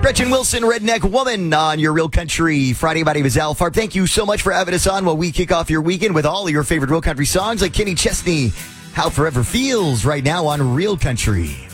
Gretchen Wilson, Redneck Woman on your Real Country Friday. My name is Al Farb. Thank you so much for having us on while we kick off your weekend with all of your favorite Real Country songs like Kenny Chesney, How Forever Feels right now on Real Country.